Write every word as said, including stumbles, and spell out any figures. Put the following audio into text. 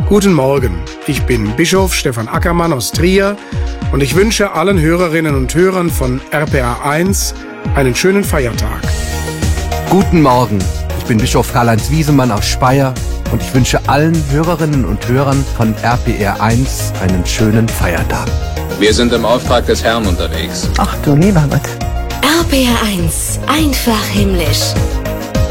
Guten Morgen, ich bin Bischof Stefan Ackermann aus Trier und ich wünsche allen Hörerinnen und Hörern von R P R eins einen schönen Feiertag. Guten Morgen, ich bin Bischof Karl-Heinz Wiesemann aus Speyer und ich wünsche allen Hörerinnen und Hörern von R P R eins einen schönen Feiertag. Wir sind im Auftrag des Herrn unterwegs. Ach du lieber Gott. R P R eins, einfach himmlisch.